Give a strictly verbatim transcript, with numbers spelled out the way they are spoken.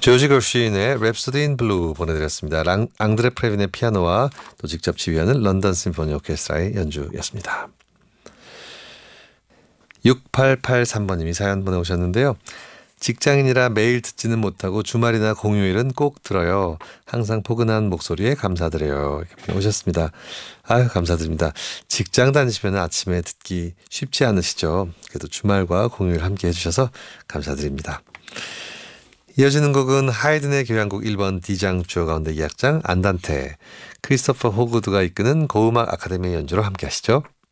조지 거쉬인의 랩소디 인 블루 보내드렸습니다. 랑, 앙드레 프레빈의 피아노와 또 직접 지휘하는 런던 심포니 오케스트라의 연주였습니다. 육팔팔삼 번님이 사연 보내오셨는데요. 직장인이라 매일 듣지는 못하고 주말이나 공휴일은 꼭 들어요. 항상 포근한 목소리에 감사드려요. 이렇게 오셨습니다. 아유, 감사드립니다. 직장 다니시면 아침에 듣기 쉽지 않으시죠? 그래도 주말과 공휴일 함께 해주셔서 감사드립니다. 이어지는 곡은 하이든의 교향곡 일 번 D장조 가운데 이 악장 안단테, 크리스토퍼 호그드가 이끄는 고음악 아카데미 연주로 함께 하시죠.